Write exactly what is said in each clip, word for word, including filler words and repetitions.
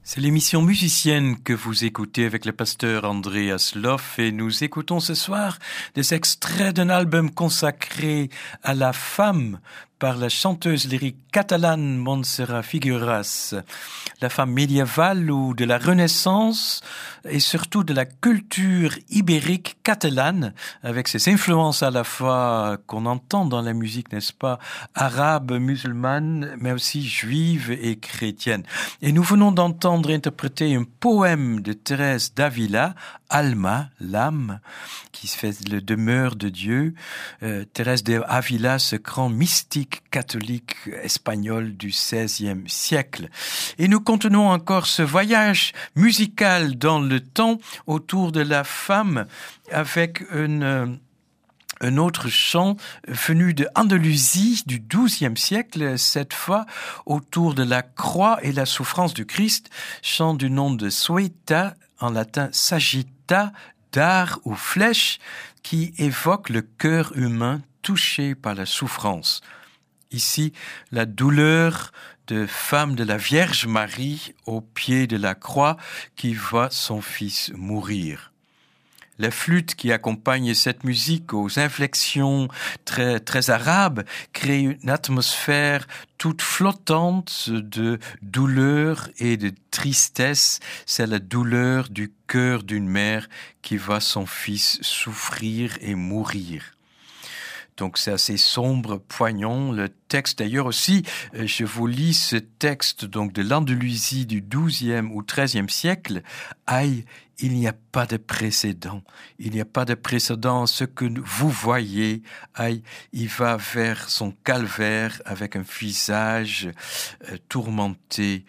C'est l'émission musicienne que vous écoutez avec le pasteur Andreas Loff et nous écoutons ce soir des extraits d'un album consacré à la femme par la chanteuse lyrique catalane Montserrat Figueras, la femme médiévale ou de la Renaissance et surtout de la culture ibérique catalane avec ses influences à la fois qu'on entend dans la musique, n'est-ce pas, arabe, musulmane, mais aussi juive et chrétienne. Et nous venons d'entendre interpréter un poème de Thérèse d'Avila, Alma, l'âme, qui se fait le demeure de Dieu. Euh, Thérèse d'Avila, ce grand mystique catholique espagnol du seizième siècle. Et nous continuons encore ce voyage musical dans le temps autour de la femme avec une... Un autre chant venu de Andalousie du douzième siècle, cette fois autour de la croix et la souffrance du Christ, chant du nom de Sueta, en latin sagitta, dard ou flèche, qui évoque le cœur humain touché par la souffrance. Ici, la douleur de femme de la Vierge Marie au pied de la croix qui voit son fils mourir. La flûte qui accompagne cette musique aux inflexions très, très arabes crée une atmosphère toute flottante de douleur et de tristesse. C'est la douleur du cœur d'une mère qui voit son fils souffrir et mourir. Donc c'est assez sombre, poignant. Le texte d'ailleurs aussi, je vous lis ce texte donc de l'Andalousie du douzième ou treizième siècle. Aïe, il n'y a pas de précédent. Il n'y a pas de précédent. Ce que vous voyez, aïe, il va vers son calvaire avec un visage euh, tourmenté,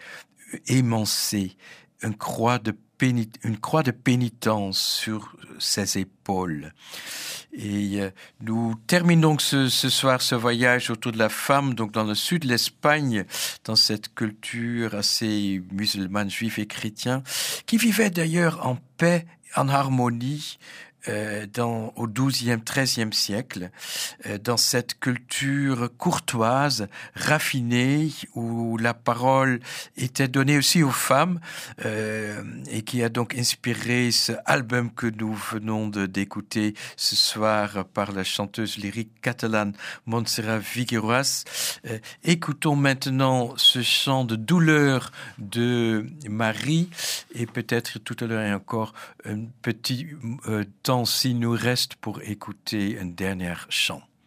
émancé, une croix de pénit- une croix de pénitence sur ses épaules. Et euh, nous terminons ce, ce soir ce voyage autour de la femme, donc dans le sud de l'Espagne, dans cette culture assez musulmane, juive et chrétienne, qui vivait d'ailleurs en paix, en harmonie, euh, dans, au douzième, treizième siècle, euh, dans cette culture courtoise, raffinée, où la parole était donnée aussi aux femmes, euh, et qui a donc inspiré ce album que nous venons de, d'écouter ce soir par la chanteuse lyrique catalane Montserrat Figueras. Euh, écoutons maintenant ce chant de douleur de Marie, et peut-être tout à l'heure et encore un petit euh, temps s'il nous reste pour écouter un dernier chant.